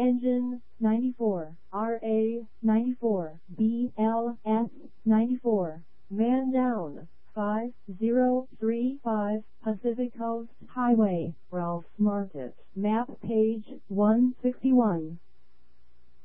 Engine 94, RA 94, BLS 94. Man down. 5035 Pacific Coast Highway, Ralph's Market. Map page 161.